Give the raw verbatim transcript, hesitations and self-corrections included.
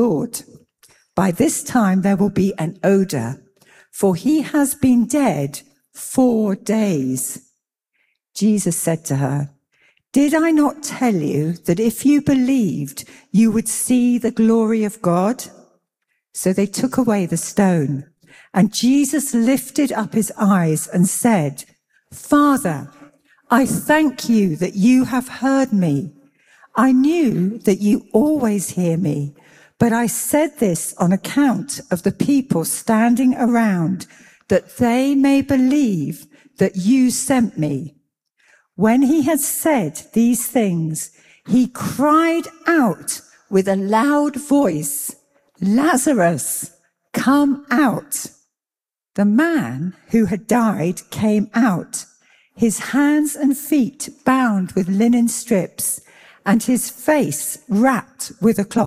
Lord, by this time there will be an odor, for he has been dead four days. Jesus said to her, did I not tell you that if you believed, you would see the glory of God? So they took away the stone, and Jesus lifted up his eyes and said, Father, I thank you that you have heard me. I knew that you always hear me, but I said this on account of the people standing around, that they may believe that you sent me. When he had said these things, he cried out with a loud voice, Lazarus, come out. The man who had died came out, his hands and feet bound with linen strips, and his face wrapped with a cloth.